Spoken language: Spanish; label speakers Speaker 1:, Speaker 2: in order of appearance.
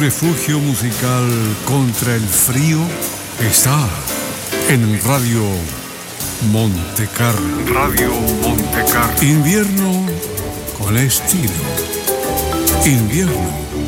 Speaker 1: refugio musical contra el frío está en el Radio Montecarlo. Radio Montecarlo. Invierno con estilo. Invierno